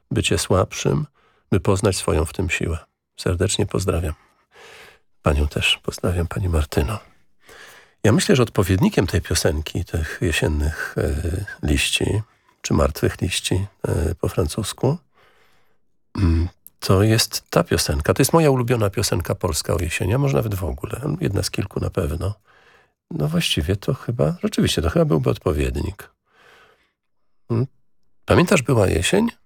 bycie słabszym, by poznać swoją w tym siłę. Serdecznie pozdrawiam. Panią też pozdrawiam, pani Martyno. Ja myślę, że odpowiednikiem tej piosenki, tych jesiennych liści, czy martwych liści po francusku, to jest ta piosenka. To jest moja ulubiona piosenka polska o jesieni, a może nawet w ogóle. Jedna z kilku na pewno. No właściwie to chyba, rzeczywiście, to chyba byłby odpowiednik. Pamiętasz, była jesień?